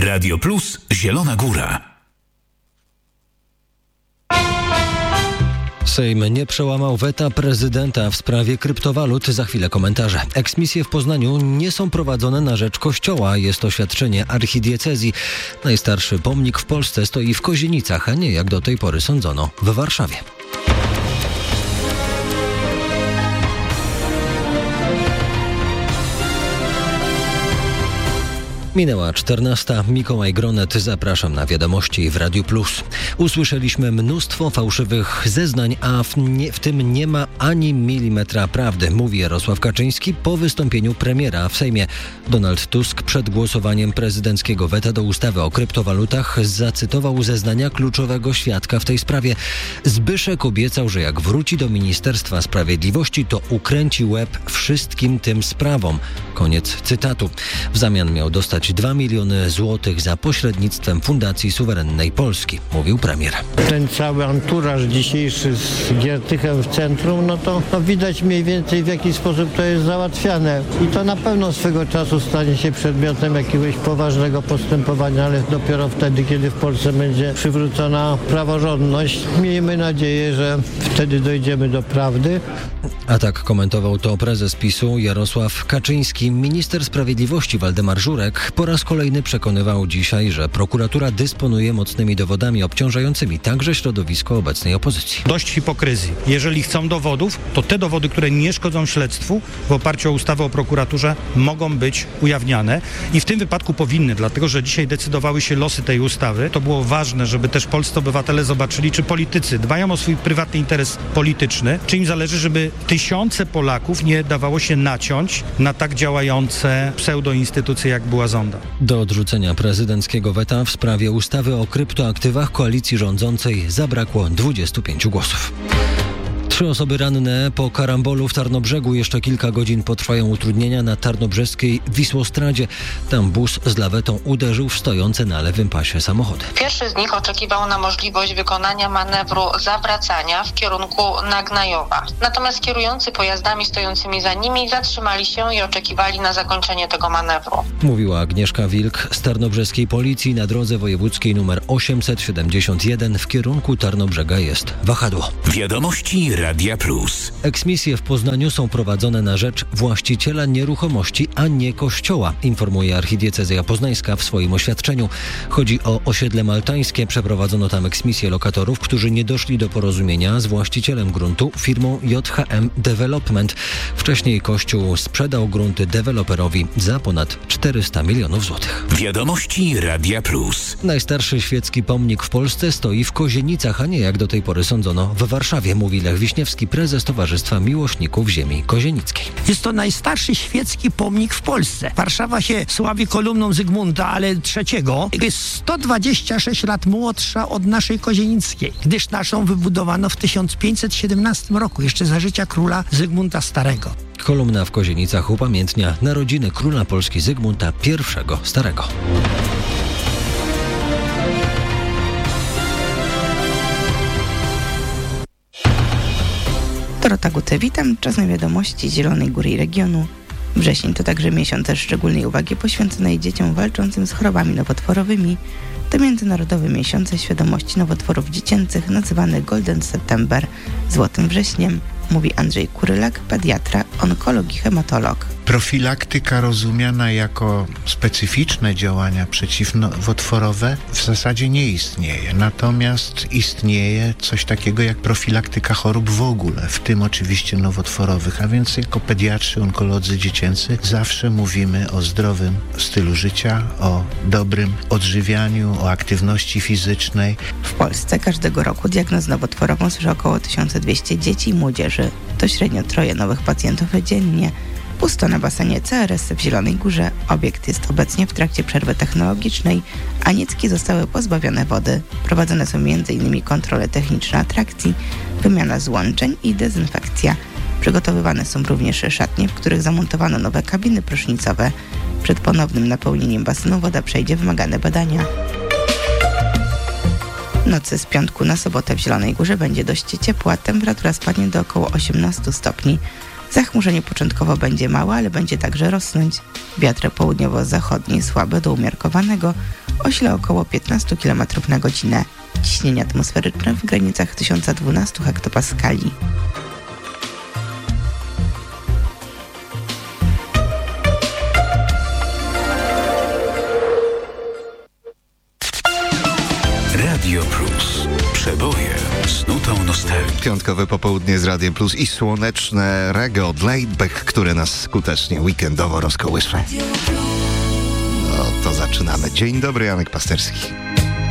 Radio Plus Zielona Góra. Sejm nie przełamał weta prezydenta w sprawie kryptowalut. Za chwilę komentarze. Eksmisje w Poznaniu nie są prowadzone na rzecz Kościoła. Jest oświadczenie archidiecezji. Najstarszy pomnik w Polsce stoi w Kozienicach, a nie jak do tej pory sądzono w Warszawie. Minęła 14. Mikołaj Gronet. Zapraszam na wiadomości w Radiu Plus. Usłyszeliśmy mnóstwo fałszywych zeznań, a w tym nie ma ani milimetra prawdy, mówi Jarosław Kaczyński po wystąpieniu premiera w Sejmie. Donald Tusk przed głosowaniem prezydenckiego weta do ustawy o kryptowalutach zacytował zeznania kluczowego świadka w tej sprawie. Zbyszek obiecał, że jak wróci do Ministerstwa Sprawiedliwości, to ukręci łeb wszystkim tym sprawom. Koniec cytatu. W zamian miał dostać 2 miliony złotych za pośrednictwem Fundacji Suwerennej Polski, mówił premier. Ten cały anturaż dzisiejszy z Giertychem w centrum, to widać mniej więcej w jaki sposób to jest załatwiane. I to na pewno swego czasu stanie się przedmiotem jakiegoś poważnego postępowania, ale dopiero wtedy, kiedy w Polsce będzie przywrócona praworządność. Miejmy nadzieję, że wtedy dojdziemy do prawdy. A tak komentował to prezes PiS-u Jarosław Kaczyński. Minister Sprawiedliwości Waldemar Żurek po raz kolejny przekonywał dzisiaj, że prokuratura dysponuje mocnymi dowodami obciążającymi także środowisko obecnej opozycji. Dość hipokryzji. Jeżeli chcą dowodów, to te dowody, które nie szkodzą śledztwu w oparciu o ustawę o prokuraturze, mogą być ujawniane i w tym wypadku powinny, dlatego że dzisiaj decydowały się losy tej ustawy. To było ważne, żeby też polscy obywatele zobaczyli, czy politycy dbają o swój prywatny interes polityczny, czy im zależy, żeby tysiące Polaków nie dawało się naciąć na tak działające pseudoinstytucje, jak była Zonda. Do odrzucenia prezydenckiego weta w sprawie ustawy o kryptoaktywach koalicji rządzącej zabrakło 25 głosów. 3 osoby ranne po karambolu w Tarnobrzegu. Jeszcze kilka godzin potrwają utrudnienia na tarnobrzeskiej Wisłostradzie. Tam bus z lawetą uderzył w stojące na lewym pasie samochody. Pierwszy z nich oczekiwał na możliwość wykonania manewru zawracania w kierunku Nagnajowa. Natomiast kierujący pojazdami stojącymi za nimi zatrzymali się i oczekiwali na zakończenie tego manewru. Mówiła Agnieszka Wilk z tarnobrzeskiej policji. Na drodze wojewódzkiej nr 871 w kierunku Tarnobrzega jest wahadło. Wiadomości Radia Plus. Eksmisje w Poznaniu są prowadzone na rzecz właściciela nieruchomości, a nie kościoła, informuje archidiecezja poznańska w swoim oświadczeniu. Chodzi o osiedle maltańskie. Przeprowadzono tam eksmisję lokatorów, którzy nie doszli do porozumienia z właścicielem gruntu, firmą JHM Development. Wcześniej kościół sprzedał grunty deweloperowi za ponad 400 milionów złotych. Wiadomości Radia Plus. Najstarszy świecki pomnik w Polsce stoi w Kozienicach, a nie jak do tej pory sądzono w Warszawie, mówi Lech Wiśniewski, prezes Towarzystwa Miłośników Ziemi Kozienickiej. Jest to najstarszy świecki pomnik w Polsce. Warszawa się sławi kolumną Zygmunta, ale III. Jest 126 lat młodsza od naszej Kozienickiej, gdyż naszą wybudowano w 1517 roku, jeszcze za życia króla Zygmunta Starego. Kolumna w Kozienicach upamiętnia narodziny króla Polski Zygmunta I Starego. Dorota Gute, witam. Czas na wiadomości Zielonej Góry i regionu. Wrzesień to także miesiąc szczególnej uwagi poświęconej dzieciom walczącym z chorobami nowotworowymi. To Międzynarodowe Miesiące Świadomości Nowotworów Dziecięcych, nazywany Golden September, Złotym Wrześniem, mówi Andrzej Kurylak, pediatra, onkolog i hematolog. Profilaktyka rozumiana jako specyficzne działania przeciwnowotworowe w zasadzie nie istnieje. Natomiast istnieje coś takiego jak profilaktyka chorób w ogóle, w tym oczywiście nowotworowych. A więc jako pediatrzy, onkolodzy dziecięcy zawsze mówimy o zdrowym stylu życia, o dobrym odżywianiu, o aktywności fizycznej. W Polsce każdego roku diagnozę nowotworową słyszy około 1200 dzieci i młodzieży. To średnio 3 nowych pacjentów dziennie. Pusto na basenie CRS w Zielonej Górze. Obiekt jest obecnie w trakcie przerwy technologicznej, a nicki zostały pozbawione wody. Prowadzone są m.in. kontrole techniczne atrakcji, wymiana złączeń i dezynfekcja. Przygotowywane są również szatnie, w których zamontowano nowe kabiny prysznicowe. Przed ponownym napełnieniem basenu woda przejdzie wymagane badania. W nocy z piątku na sobotę w Zielonej Górze będzie dość ciepła, temperatura spadnie do około 18 stopni. Zachmurzenie początkowo będzie małe, ale będzie także rosnąć. Wiatr południowo-zachodni słaby do umiarkowanego o sile około 15 km na godzinę. Ciśnienie atmosferyczne w granicach 1012 hektopaskali. Radio Plus. Przeboje z nutą nostalgii. Piątkowe popołudnie z Radiem Plus i słoneczne reggae od Laidback, które nas skutecznie weekendowo rozkołysły. No to zaczynamy. Dzień dobry, Janek Pasterski.